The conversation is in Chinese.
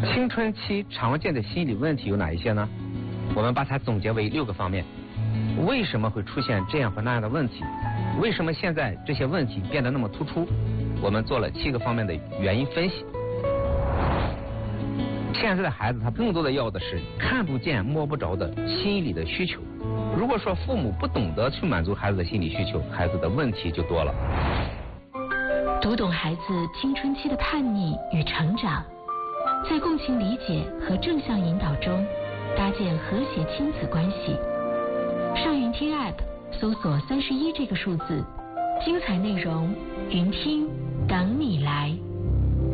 青春期常见的心理问题有哪一些呢？我们把它总结为6个方面。为什么会出现这样和那样的问题？为什么现在这些问题变得那么突出？我们做了7个方面的原因分析。现在的孩子他更多的要的是看不见摸不着的心理的需求。如果说父母不懂得去满足孩子的心理需求，孩子的问题就多了。 读懂孩子青春期的叛逆与成长，在共情理解和正向引导中搭建和谐亲子关系。上云听 App 搜索31这个数字，精彩内容云听等你来。